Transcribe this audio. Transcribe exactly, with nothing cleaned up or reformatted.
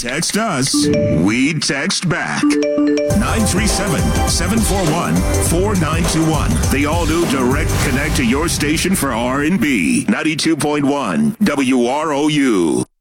Text us. We text back. nine three seven, seven four one, four nine two one. The all-new Direct Connect to your station for R and B. ninety-two point one W R O U.